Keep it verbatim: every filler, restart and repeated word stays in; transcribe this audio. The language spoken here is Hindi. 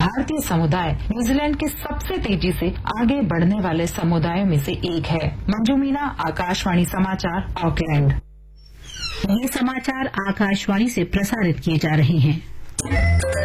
भारतीय समुदाय न्यूजीलैंड के सबसे तेजी से आगे बढ़ने वाले समुदायों में से एक है। मंजू मीना, आकाशवाणी समाचार, ऑकलैंड। ये समाचार आकाशवाणी से प्रसारित किए जा रहे हैं।